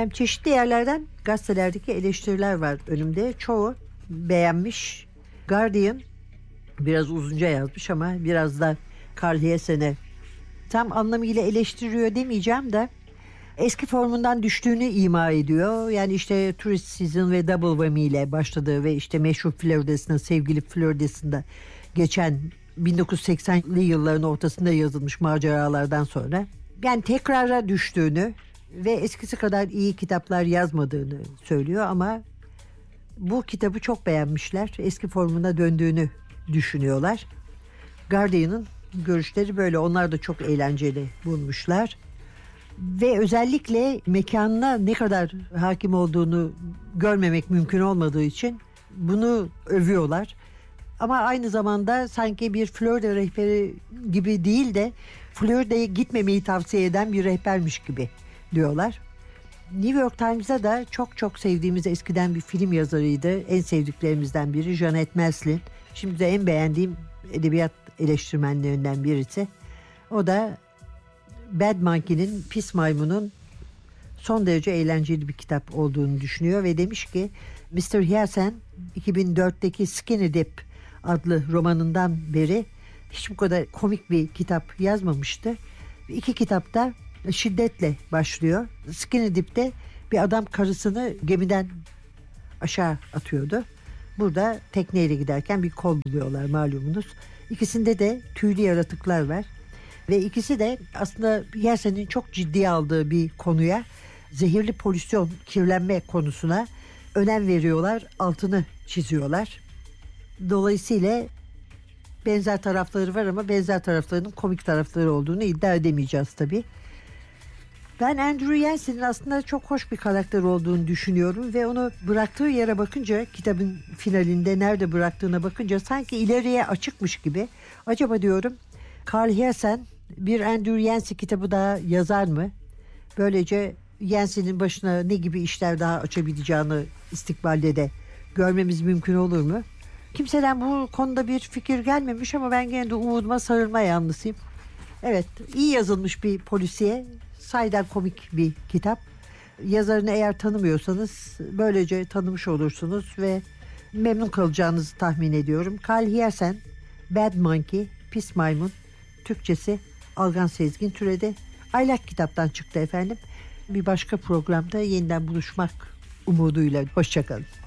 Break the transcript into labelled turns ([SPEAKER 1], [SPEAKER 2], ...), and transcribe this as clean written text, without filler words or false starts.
[SPEAKER 1] Hem çeşitli yerlerden gazetelerdeki eleştiriler var önümde. Çoğu beğenmiş. Guardian biraz uzunca yazmış ama biraz da Carl Hiaasen'e tam anlamıyla eleştiriyor demeyeceğim de eski formundan düştüğünü ima ediyor. Yani işte Tourist Season ve Double Whammy ile başladığı ve işte meşhur Florida'sında, sevgili Florida'sında geçen 1980'li yılların ortasında yazılmış maceralardan sonra yani tekrara düştüğünü ve eskisi kadar iyi kitaplar yazmadığını söylüyor ama bu kitabı çok beğenmişler. Eski formuna döndüğünü düşünüyorlar. Guardian'ın görüşleri böyle. Onlar da çok eğlenceli bulmuşlar. Ve özellikle mekanına ne kadar hakim olduğunu görmemek mümkün olmadığı için bunu övüyorlar. Ama aynı zamanda sanki bir Florida rehberi gibi değil de Florida'ya gitmemeyi tavsiye eden bir rehbermiş gibi diyorlar. New York Times'da da çok sevdiğimiz eskiden bir film yazarıydı. En sevdiklerimizden biri Janet Maslin. Şimdi de en beğendiğim edebiyat eleştirmenlerinden birisi. O da Bad Monkey'nin, Pis Maymun'un son derece eğlenceli bir kitap olduğunu düşünüyor ve demiş ki Mr. Hiaasen 2004'teki Skinny Dip adlı romanından beri hiç bu kadar komik bir kitap yazmamıştı. İki kitapta şiddetle başlıyor. Skinny Dip'te bir adam karısını gemiden aşağı atıyordu. Burada tekneyle giderken bir kol buluyorlar malumunuz. İkisinde de tüylü yaratıklar var. Ve ikisi de aslında Hiaasen'in çok ciddiye aldığı bir konuya, zehirli polüsyon, kirlenme konusuna önem veriyorlar, altını çiziyorlar. Dolayısıyla benzer tarafları var ama benzer taraflarının komik tarafları olduğunu iddia edemeyeceğiz tabii. Ben Andrew Yancey'nin aslında çok hoş bir karakter olduğunu düşünüyorum ve onu bıraktığı yere bakınca, kitabın finalinde nerede bıraktığına bakınca sanki ileriye açıkmış gibi. Acaba diyorum Carl Hiaasen bir Andrew Yancey kitabı daha yazar mı? Böylece Yancey'nin başına ne gibi işler daha açabileceğini istikbalde de görmemiz mümkün olur mu? Kimseden bu konuda bir fikir gelmemiş ama ben gene de umuduma sarılma yanlısıyım. Evet, iyi yazılmış bir polisiye, sahiden komik bir kitap. Yazarını eğer tanımıyorsanız böylece tanımış olursunuz ve memnun kalacağınızı tahmin ediyorum. Carl Hiaasen, Bad Monkey, Pis Maymun, Türkçesi Algan Sezgin Türedi. Aylak kitaptan çıktı efendim. Bir başka programda yeniden buluşmak umuduyla. Hoşçakalın.